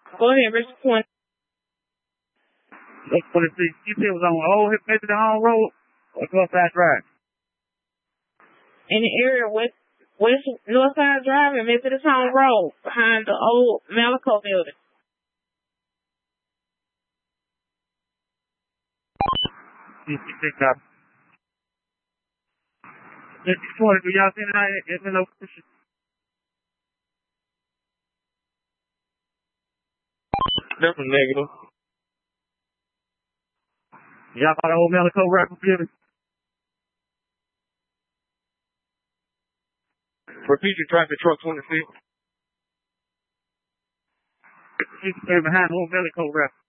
Go ahead, Richard 20. Look for the see. You see it was on Old Methodist Home Road or Northside Drive? In the area west Northside Drive and Methodist Home Road behind the old Malico building. You pick up. This 20, do y'all see tonight? It's in location. Definitely negative. Y'all got the old Malico rapper building? Repeat your traffic truck 26. You can stay behind the old Malico rapper.